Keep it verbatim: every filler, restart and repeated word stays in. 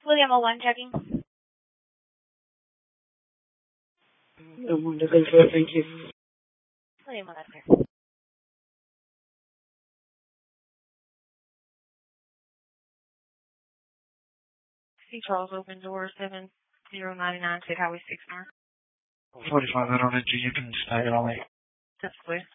William oh one checking. oh one to confirm, thank you. William oh one, clear. C. Charles open door seven zero nine nine, State Highway six North. forty-five, I don't know, you can stay it all. That's clear.